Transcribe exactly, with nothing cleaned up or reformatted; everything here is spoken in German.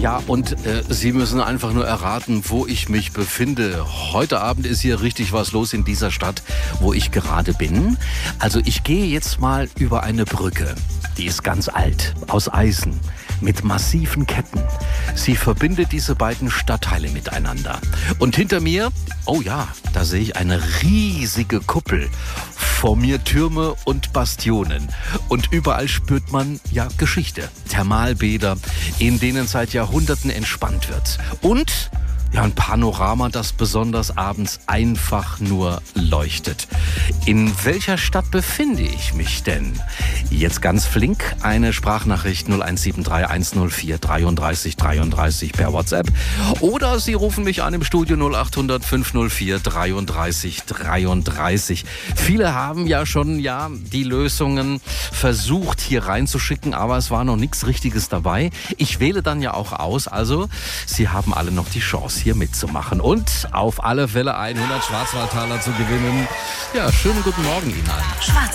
Ja, und äh, Sie müssen einfach nur erraten, wo ich mich befinde. Heute Abend ist hier richtig was los in dieser Stadt, wo ich gerade bin. Also ich gehe jetzt mal über eine Brücke. Die ist ganz alt, aus Eisen, mit massiven Ketten. Sie verbindet diese beiden Stadtteile miteinander. Und hinter mir, oh ja, da sehe ich eine riesige Kuppel. Vor mir Türme und Bastionen. Und überall spürt man, ja, Geschichte. Thermalbäder, in denen seit Jahrhunderten entspannt wird. Und ja, ein Panorama, das besonders abends einfach nur leuchtet. In welcher Stadt befinde ich mich denn? Jetzt ganz flink eine Sprachnachricht null eins sieben drei eins null vier dreiunddreißig dreiunddreißig per WhatsApp. Oder Sie rufen mich an im Studio null acht hundert fünf null vier dreiunddreißig dreiunddreißig. Viele haben ja schon ja die Lösungen versucht hier reinzuschicken, aber es war noch nichts Richtiges dabei. Ich wähle dann ja auch aus, also Sie haben alle noch die Chance, hier mitzumachen und auf alle Fälle hundert Schwarzwaldtaler zu gewinnen. Ja, schönen guten Morgen Ihnen allen. Schwarz